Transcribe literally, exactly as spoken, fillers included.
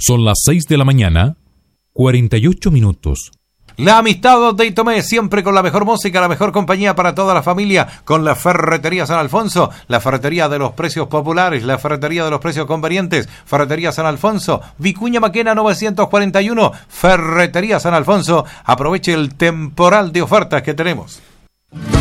Son las seis de la mañana, cuarenta y ocho minutos. La amistad de Itomé, siempre con la mejor música, la mejor compañía para toda la familia, con la Ferretería San Alfonso, la ferretería de los precios populares, la ferretería de los precios convenientes, Ferretería San Alfonso, Vicuña Maquena novecientos cuarenta y uno, Ferretería San Alfonso. Aproveche el temporal de ofertas que tenemos.